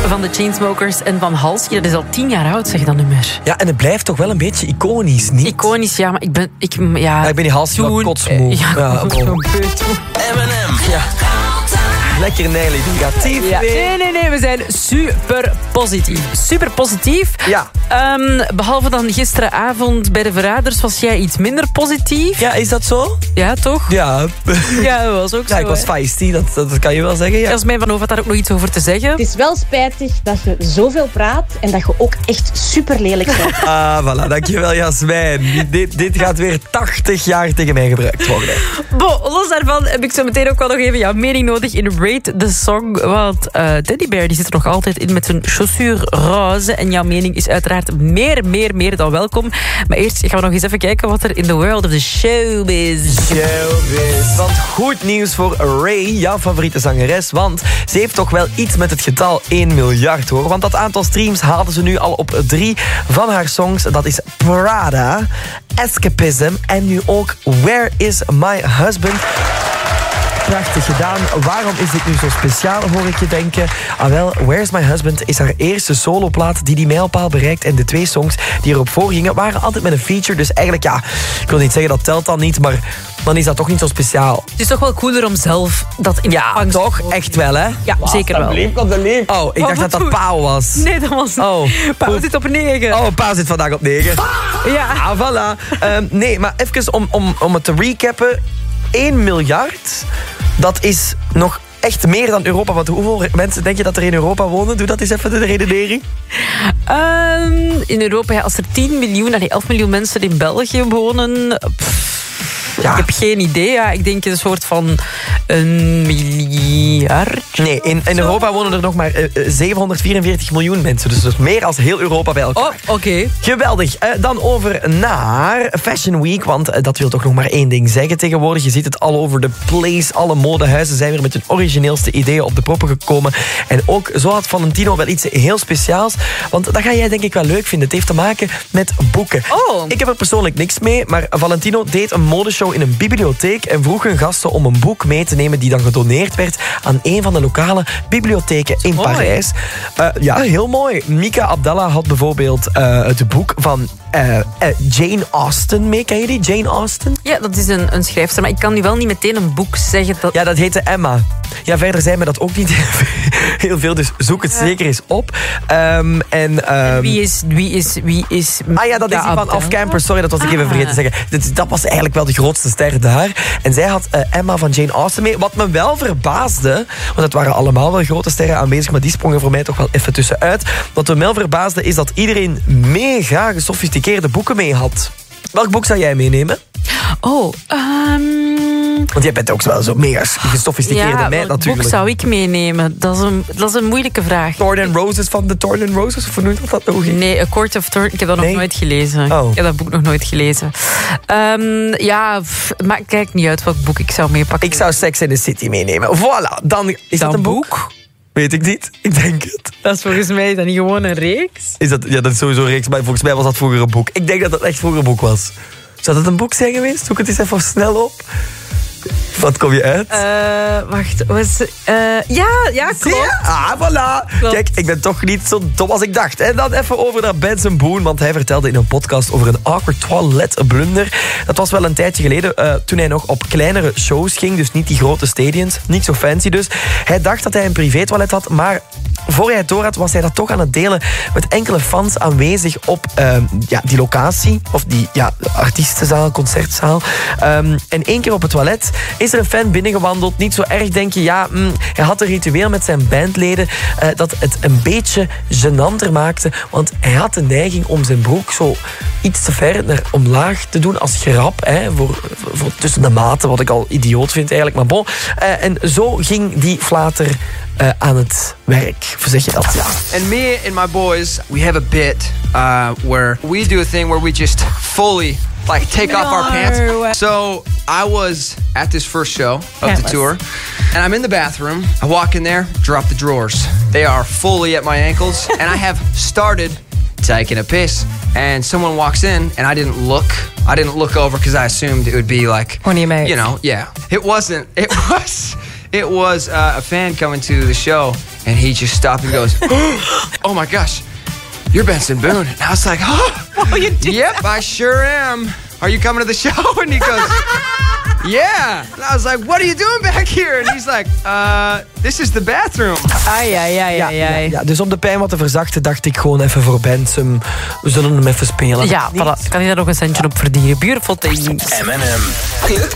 van de Chainsmokers en van Halsey. Dat is al 10 jaar oud, zeg dat nummer. Ja, en het blijft toch wel een beetje iconisch, niet? Iconisch, ja, maar ik ben die Halsey wel kotsmoe. Ja, zo'n beut. M&M. Ja. Lekker negatief. Ja. Nee, we zijn super positief. Super positief. Ja. Behalve dan gisteravond bij de Verraders was jij iets minder positief. Ja, is dat zo? Ja, toch? Ja. Ja, dat was ook zo. Ja, ik was feisty, dat kan je wel zeggen. Ja. Jasmijn van Hoof had daar ook nog iets over te zeggen. Het is wel spijtig dat je zoveel praat en dat je ook echt super lelijk bent. Voilà, dankjewel Jasmijn. Dit gaat weer 80 jaar tegen mij gebruikt worden. Los daarvan heb ik zo meteen ook wel nog even jouw mening nodig in Rate the Song. Want Teddy Bear die zit er nog altijd in met zijn chaussure roze. En jouw mening is uiteraard meer dan welkom. Maar eerst gaan we nog eens even kijken wat er in the world of the showbiz. Want goed nieuws voor Ray, jouw favoriete zangeres. Want ze heeft toch wel iets met het getal 1 miljard, hoor. Want dat aantal streams haalden ze nu al op 3 van haar songs. Dat is Prada, Escapism en nu ook Where is My Husband. Prachtig gedaan. Waarom is dit nu zo speciaal, hoor ik je denken? Wel, Where's My Husband is haar eerste soloplaat die mijlpaal bereikt. En de 2 songs die erop voorgingen waren altijd met een feature. Dus eigenlijk, ja, ik wil niet zeggen dat telt dan niet, maar dan is dat toch niet zo speciaal. Het is toch wel cooler om zelf dat in Ja, toch? Echt wel, hè? Ja, zeker wel. Oh, ik dacht dat dat Pauw was. Nee, dat was niet. Oh, Pauw zit op 9. Oh, Pauw zit vandaag op 9. Ja. Ah, voilà. Nee, maar even om het te recappen. 1 miljard, dat is nog echt meer dan Europa. Want hoeveel mensen denk je dat er in Europa wonen? Doe dat eens even de redenering. In Europa, ja, als er 10 miljoen, 11 miljoen mensen in België wonen... Ja. Ik heb geen idee. Ja, ik denk een soort van 1 miljard. Nee, in Europa wonen er nog maar 744 miljoen mensen. Dus dat is meer als heel Europa bij elkaar. Oh, oké. Geweldig. Dan over naar Fashion Week. Want dat wil toch nog maar één ding zeggen tegenwoordig. Je ziet het all over the place. Alle modehuizen zijn weer met hun origineelste ideeën op de proppen gekomen. En ook zo had Valentino wel iets heel speciaals. Want dat ga jij denk ik wel leuk vinden. Het heeft te maken met boeken. Oh. Ik heb er persoonlijk niks mee. Maar Valentino deed een modeshow in een bibliotheek en vroeg hun gasten om een boek mee te nemen die dan gedoneerd werd aan een van de lokale bibliotheken in Parijs. Ja, heel mooi. Mika Abdallah had bijvoorbeeld het boek van Jane Austen mee. Ken je die? Jane Austen? Ja, dat is een schrijfster, maar ik kan nu wel niet meteen een boek zeggen. Ja, dat heette Emma. Ja, verder zijn we dat ook niet heel veel, dus zoek het zeker eens op. Wie is... Ah ja, dat is die van Off Campus. Sorry, dat was ik even vergeten te zeggen. Dat was eigenlijk wel de grootste ster daar. En zij had Emma van Jane Austen mee. Wat me wel verbaasde, want het waren allemaal wel grote sterren aanwezig, maar die sprongen voor mij toch wel even tussenuit. Wat me wel verbaasde is dat iedereen mega gesofisticeerde boeken mee had. Welk boek zou jij meenemen? Want jij bent ook wel zo mega gesofisticeerde meid natuurlijk. Welk boek zou ik meenemen? Dat is een moeilijke vraag. Thorn and Roses van de Thorn and Roses? Of hoe noemt dat nog? Nee, A Court of Thorn. Ik heb dat nog nooit gelezen. Oh. Ik heb dat boek nog nooit gelezen. Maar kijk niet uit welk boek ik zou meepakken. Ik zou Sex and the City meenemen. Voilà, dan is dat een boek? Weet ik niet. Ik denk het. Dat is volgens mij niet gewoon een reeks. Ja, dat is sowieso een reeks. Maar volgens mij was dat vroeger een boek. Ik denk dat dat echt vroeger een boek was. Zou dat een boek zijn geweest? Zoek het eens even snel op. Wat kom je uit? Wacht. Ja, klopt. Voilà. Klopt. Kijk, ik ben toch niet zo dom als ik dacht. En dan even over naar Benson Boone, want hij vertelde in een podcast over een awkward toilet blunder. Dat was wel een tijdje geleden, toen hij nog op kleinere shows ging, dus niet die grote stadions, niet zo fancy dus. Hij dacht dat hij een privétoilet had, maar voor hij het door had, was hij dat toch aan het delen met enkele fans aanwezig op die locatie, of die artiestenzaal, concertzaal. En 1 keer op het toilet is er een fan binnengewandeld. Niet zo erg, denk je. Ja, hij had een ritueel met zijn bandleden dat het een beetje gênanter maakte. Want hij had de neiging om zijn broek zo iets te ver naar omlaag te doen als grap. Voor tussen de maten, wat ik al idioot vind eigenlijk. Maar bon. En zo ging die flater aan het werk. Hoe zeg je dat? Ja. And me and my boys, we have a bit where we do a thing where we just fully take off our pants. So I was at this first show of the tour, and I'm in the bathroom. I walk in there, drop the drawers. They are fully at my ankles, and I have started taking a piss. And someone walks in, and I didn't look over because I assumed it would be like, It wasn't. It was a fan coming to the show, And he just stopped and goes, oh my gosh, you're Benson Boone. And I was like, oh, you did yep, I sure am. Are you coming to the show? And he goes, yeah. And I was like, what are you doing back here? And he's like, this is the bathroom. Ja, dus om de pijn wat te verzachten dacht ik gewoon even voor Benson. We zullen hem even spelen. Ja, voilà. Kan hij daar nog een centje op verdienen? Beautiful things. M&M. Club